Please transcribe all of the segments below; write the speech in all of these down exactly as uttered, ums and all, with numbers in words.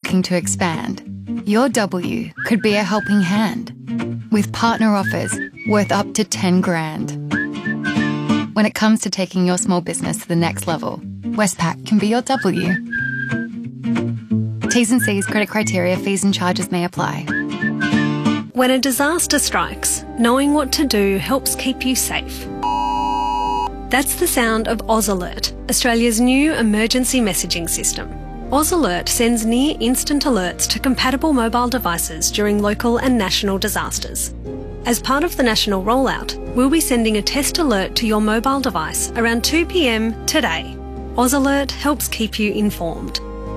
looking to expand, your W could be a helping hand with partner offers worth up to ten grand. When it comes to taking your small business to the next level, Westpac can be your W. T's and C's, credit criteria, fees and charges may apply. When a disaster strikes, knowing what to do helps keep you safe. That's the sound of Oz Alert, Australia's new emergency messaging system. Oz Alert sends near-instant alerts to compatible mobile devices during local and national disasters. As part of the national rollout, we'll be sending a test alert to your mobile device around two p m today. Oz Alert helps keep you informed.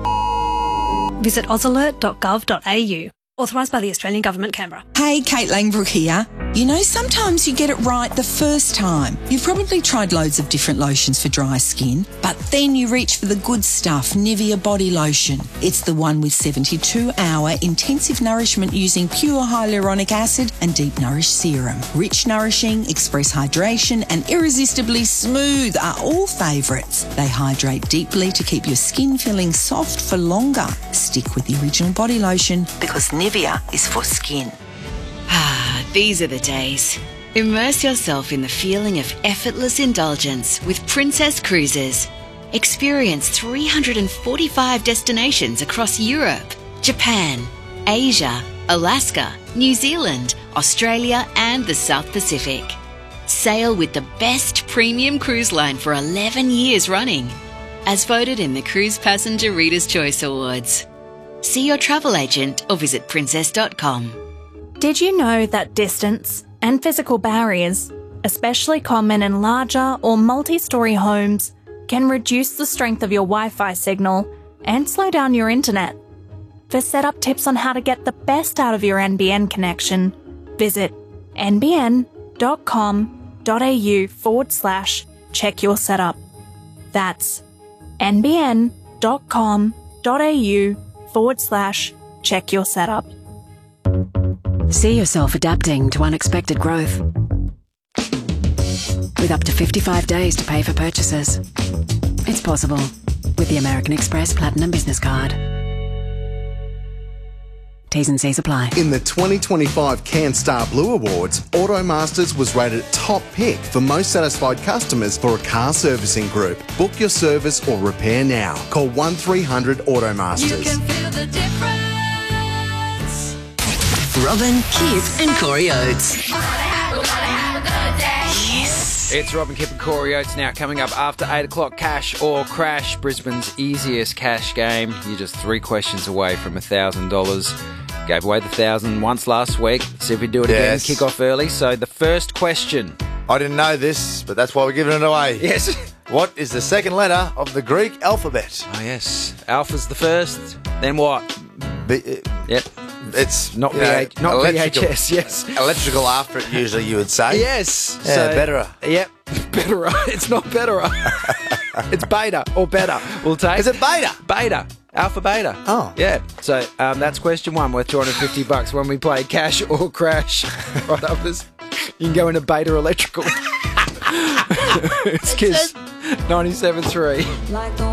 Visit oz alert dot gov dot a u. Authorised by the Australian Government, Canberra. Hey, Kate Langbrook here. You know, sometimes you get it right the first time. You've probably tried loads of different lotions for dry skin, but then you reach for the good stuff, Nivea Body Lotion. It's the one with seventy-two hour intensive nourishment using pure hyaluronic acid and Deep Nourish Serum. Rich, nourishing, express hydration and irresistibly smooth are all favourites. They hydrate deeply to keep your skin feeling soft for longer. Stick with the original body lotion because Nivea is for skin. Ah, these are the days. Immerse yourself in the feeling of effortless indulgence with Princess Cruises. Experience three hundred forty-five destinations across Europe, Japan, Asia, Alaska, New Zealand, Australia and the South Pacific. Sail with the best premium cruise line for eleven years running, as voted in the Cruise Passenger Reader's Choice Awards. See your travel agent or visit princess dot com. Did you know that distance and physical barriers, especially common in larger or multi-storey homes, can reduce the strength of your Wi-Fi signal and slow down your internet? For setup tips on how to get the best out of your N B N connection, visit n b n dot com dot a u forward slash check your setup. That's n b n dot com dot a u forward slash check your setup. See yourself adapting to unexpected growth. With up to fifty-five days to pay for purchases. It's possible with the American Express Platinum Business Card. T's and C's apply. In the twenty twenty-five CanStar Blue Awards, Automasters was rated top pick for most satisfied customers for a car servicing group. Book your service or repair now. Call one three hundred Automasters. You can feel the difference. Robin, Kip and Corey Oates. Yes. It's Robin, Kip and Corey Oates now coming up after eight o'clock. Cash or Crash, Brisbane's easiest cash game. You're just three questions away from one thousand dollars. Gave away the one thousand dollars once last week. See if we do it Yes. again. Kick off early. So the first question. I didn't know this, but that's why we're giving it away. Yes. What is the second letter of the Greek alphabet? Oh, yes. Alpha's the first. Then what? B- uh, Yep. It's Not you V know, H, not electrical- V H S, yes. Electrical after it, usually you would say. Yes. Yeah, So- better. Yep. Better. It's not better. It's beta or better. We'll take. Is it beta? Beta. Alpha beta. Oh. Yeah. So um, that's question one, worth two hundred fifty bucks when we play Cash or Crash. Right up this. You can go into Beta Electrical. It's Kiss ninety-seven point three.